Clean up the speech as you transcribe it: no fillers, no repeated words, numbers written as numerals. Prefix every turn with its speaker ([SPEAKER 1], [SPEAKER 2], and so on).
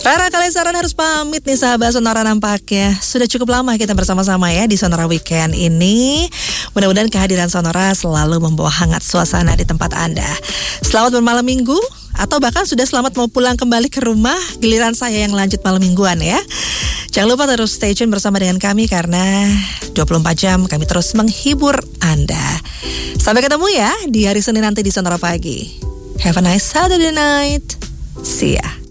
[SPEAKER 1] Rara Kalesaran harus pamit nih sahabat Sonora nampaknya. Sudah cukup lama kita bersama-sama ya di Sonora Weekend ini. Mudah-mudahan kehadiran Sonora selalu membawa hangat suasana di tempat Anda. Selamat bermalam minggu, atau bahkan sudah selamat mau pulang kembali ke rumah. Giliran saya yang lanjut malam mingguan ya. Jangan lupa terus stay tune bersama dengan kami karena 24 jam kami terus menghibur Anda. Sampai ketemu ya di hari Senin nanti di Sonora Pagi. Have a nice Saturday night. See ya.